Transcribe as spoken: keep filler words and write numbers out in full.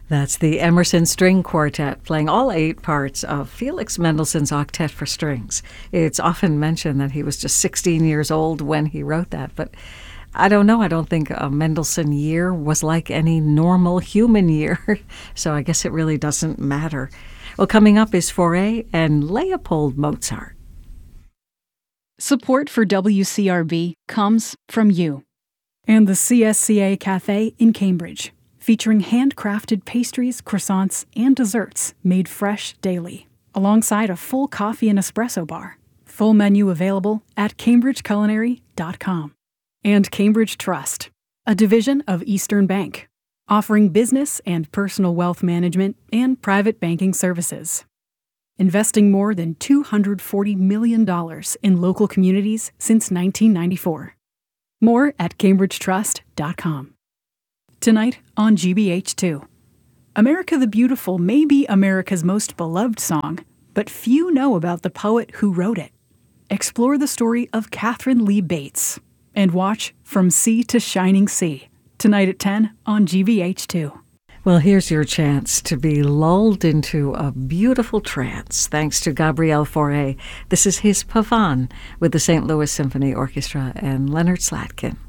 That's the Emerson String Quartet playing all eight parts of Felix Mendelssohn's Octet for Strings. It's often mentioned that he was just sixteen years old when he wrote that, but I don't know. I don't think a Mendelssohn year was like any normal human year, so I guess it really doesn't matter. Well, coming up is Fauré and Leopold Mozart. Support for W C R B comes from you. And the C S C A Cafe in Cambridge, featuring handcrafted pastries, croissants, and desserts made fresh daily, alongside a full coffee and espresso bar. Full menu available at cambridge culinary dot com. And Cambridge Trust, a division of Eastern Bank, offering business and personal wealth management and private banking services. Investing more than two hundred forty million dollars in local communities since nineteen ninety-four. More at cambridge trust dot com. Tonight on G B H two. America the Beautiful may be America's most beloved song, but few know about the poet who wrote it. Explore the story of Catherine Lee Bates and watch From Sea to Shining Sea, tonight at ten on G B H two. Well, here's your chance to be lulled into a beautiful trance thanks to Gabriel Fauré. This is his Pavane with the Saint Louis Symphony Orchestra and Leonard Slatkin.